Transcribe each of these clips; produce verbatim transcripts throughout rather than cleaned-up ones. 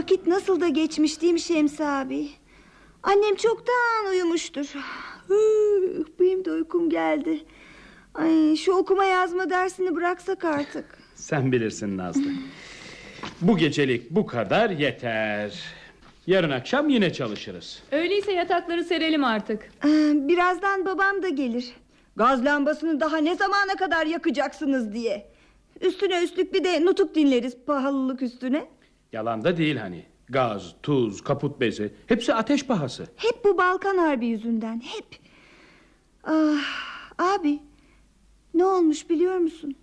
Vakit nasıl da geçmiş değil mi Şemsi abi? Annem çoktan uyumuştur. Hı, benim de uykum geldi. Ay, şu okuma yazma dersini bıraksak artık. Sen bilirsin Nazlı. Bu gecelik bu kadar yeter. Yarın akşam yine çalışırız. Öyleyse yatakları serelim artık. Birazdan babam da gelir. Gaz lambasını daha ne zamana kadar yakacaksınız diye. Üstüne üstlük bir de nutuk dinleriz pahalılık üstüne. Yalan da değil hani. Gaz, tuz, kaput bezi hepsi ateş pahası. Hep bu Balkan Harbi yüzünden, hep. Ah, abi, ne olmuş biliyor musun?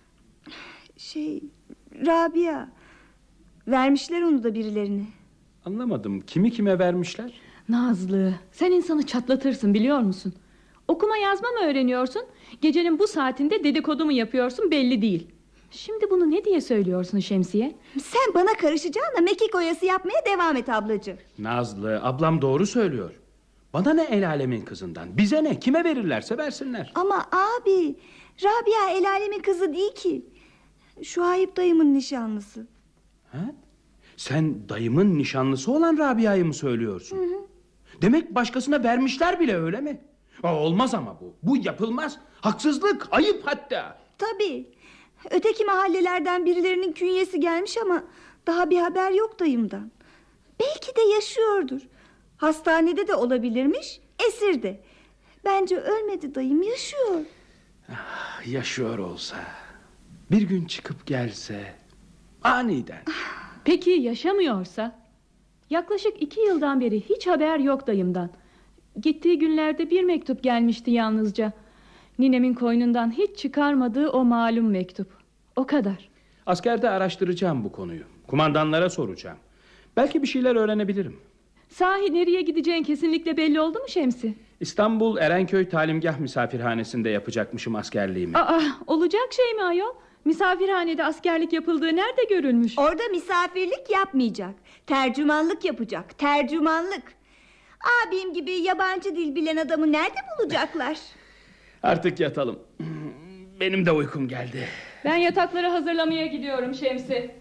Şey, Rabia. Vermişler onu da birilerine. Anlamadım, kimi kime vermişler? Nazlı, sen insanı çatlatırsın biliyor musun? Okuma yazma mı öğreniyorsun? Gecenin bu saatinde dedikodu mu yapıyorsun belli değil. Şimdi bunu ne diye söylüyorsun Şemsiye? Sen bana karışacağına mekik oyası yapmaya devam et ablacığım. Nazlı, ablam doğru söylüyor. Bana ne el alemin kızından? Bize ne? Kime verirlerse versinler. Ama abi, Rabia el alemin kızı değil ki. Şuayb dayımın nişanlısı. Ha? Sen dayımın nişanlısı olan Rabia'yı mı söylüyorsun? Hı hı. Demek başkasına vermişler bile, öyle mi? Aa, olmaz ama bu. Bu yapılmaz. Haksızlık, ayıp hatta. Tabii. Öteki mahallelerden birilerinin künyesi gelmiş ama daha bir haber yok dayımdan. Belki de yaşıyordur. Hastanede de olabilirmiş, esirde. Bence ölmedi dayım, yaşıyor. Ah, yaşıyor olsa. Bir gün çıkıp gelse. Aniden. Peki yaşamıyorsa? Yaklaşık iki yıldan beri hiç haber yok dayımdan. Gittiği günlerde bir mektup gelmişti yalnızca. Ninemin koynundan hiç çıkarmadığı o malum mektup. O kadar. Askerde araştıracağım bu konuyu. Kumandanlara soracağım. Belki bir şeyler öğrenebilirim. Sahi nereye gideceğin kesinlikle belli oldu mu Şemsi? İstanbul Erenköy Talimgah misafirhanesinde yapacakmışım askerliğimi. Aa, olacak şey mi ayol? Misafirhanede askerlik yapıldığı nerede görülmüş? Orada misafirlik yapmayacak. Tercümanlık yapacak. Tercümanlık. Abim gibi yabancı dil bilen adamı nerede bulacaklar? Artık yatalım. Benim de uykum geldi. Ben yatakları hazırlamaya gidiyorum Şemsi.